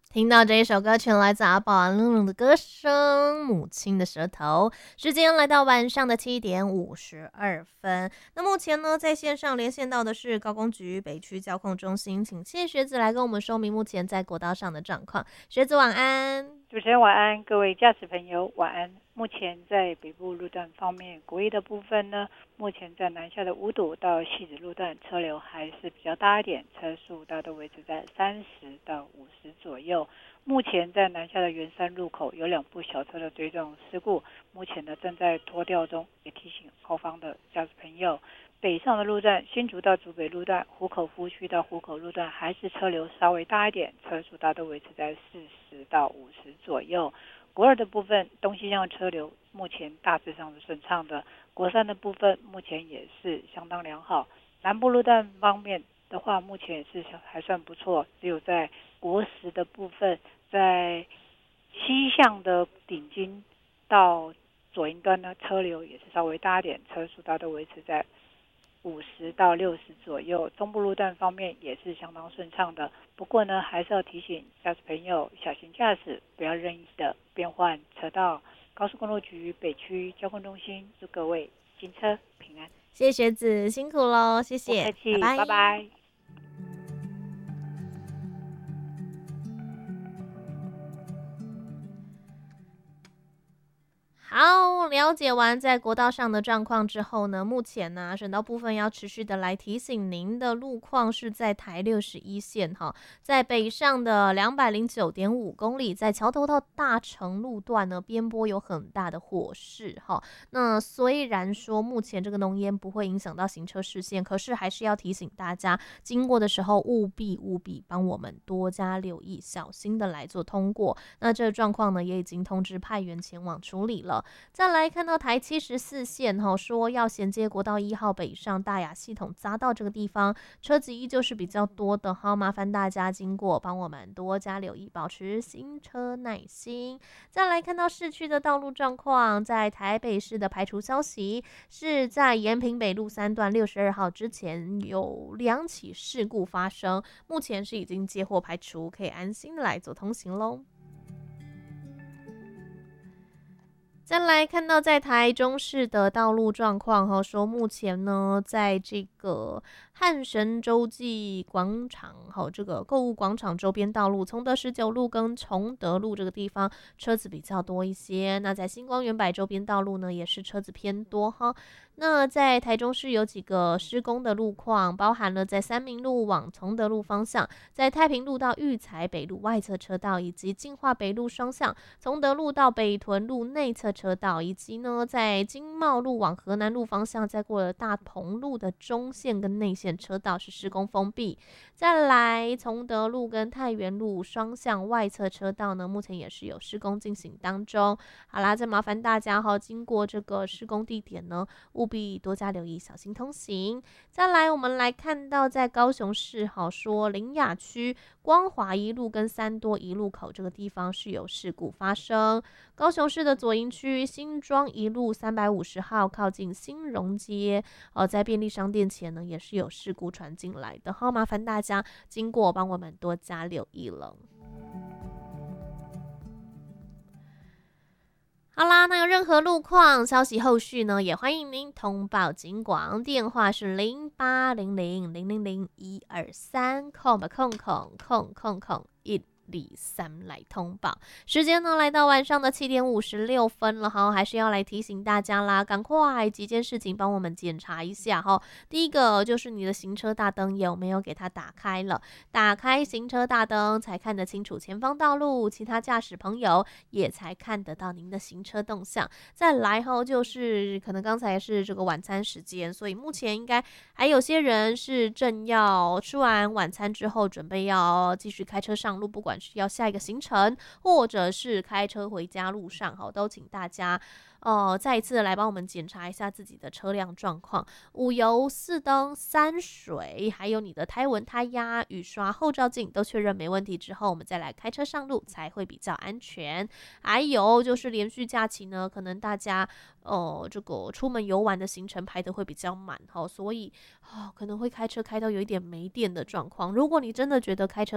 听到这一首歌曲来自阿宝安冷冷的歌声《母亲的舌头》，时间来到晚上的7:52。那目前呢，在线上连线到的是高工局北区交控中心，请谢学子来跟我们说明目前在国道上的状况。学子晚安。 主持人晚安，各位驾驶朋友晚安。目前在北部路段方面，国一的部分呢，目前在南下的五堵到汐止路段车流还是比较大一点，车速大都维持在30到50左右。目前在南下的圆山路口有2部小车的追撞事故，目前呢正在拖吊中，也提醒后方的驾驶朋友。北上的路段，新竹到竹北路段、湖口夫区到湖口路段还是车流稍微大一点，车速大都维持在40到50左右。国二的部分，东西向车流目前大致上是顺畅的，国三的部分目前也是相当良好。南部路段方面的话，目前也是还算不错，只有在国十的部分，在西向的顶金到左营端呢，车流也是稍微大一点，车速大都维持在50到60左右。中部路段方面也是相当顺畅的，不过呢，还是要提醒驾驶朋友小心驾驶，不要任意的变换车道。高速公路局北区交通中心祝各位行车平安。 谢谢学子，辛苦喽，谢不客谢，拜气， 拜。 拜拜。 好，了解完在国道上的状况之后呢，目前呢，省道部分要持续的来提醒您的路况是在台61线哈，在北上的209.5公里，在桥头到大成路段呢，边坡有很大的火势哈。那虽然说目前这个浓烟不会影响到行车视线，可是还是要提醒大家，经过的时候务必帮我们多加留意，小心的来做通过。那这个状况呢，也已经通知派员前往处理了。再来看到台74线说要衔接国道1号北上大雅系统匝道这个地方，车子依旧是比较多的哈，麻烦大家经过帮我们多加留意，保持行车耐心。再来看到市区的道路状况，在台北市的排除消息是在延平北路3段62号之前有2起事故发生，目前是已经接获排除，可以安心的来做通行喽。再来看到在台中市的道路状况说目前呢，在这个汉神洲际广场这个购物广场周边道路，崇德19路跟崇德路这个地方车子比较多一些。那在星光园百周边道路呢，也是车子偏多哈。那在台中市有几个施工的路况，包含了在三民路往崇德路方向，在太平路到育才北路外侧车道，以及进化北路双向崇德路到北屯路内侧车道，以及呢在经贸路往河南路方向，再过了大同路的中线跟内线车道是施工封闭。再来崇德路跟太原路双向外侧车道呢，目前也是有施工进行当中。好啦，再麻烦大家经过这个施工地点呢，务必多加留意，小心通行。再来，我们来看到在高雄市说林雅区光华一路跟三多一路口这个地方是有事故发生。高雄市的左营区新庄一路350号靠近新荣街在便利商店前呢也是有事故传进来的，好，麻烦大家经过帮我们多加留意了。好啦，那有任何路况消息后续呢，也欢迎您通报警广，电话是0800000123，123来通报。时间呢来到晚上的7:56了哈，还是要来提醒大家啦，赶快几件事情帮我们检查一下哈。第一个就是你的行车大灯有没有给它打开了，打开行车大灯才看得清楚前方道路，其他驾驶朋友也才看得到您的行车动向。再来就是可能刚才是这个晚餐时间，所以目前应该还有些人是正要吃完晚餐之后准备要继续开车上路，不管是要下一个行程或者是开车回家路上都请大家再一次来帮我们检查一下自己的车辆状况，五油、四灯、三水，还有你的胎纹、胎压、雨刷、后照镜都确认没问题之后，我们再来开车上路才会比较安全。还有就是连续假期呢，可能大家这个出门游玩的行程排得会比较满所以可能会开车开到有一点没电的状况。如果你真的觉得开车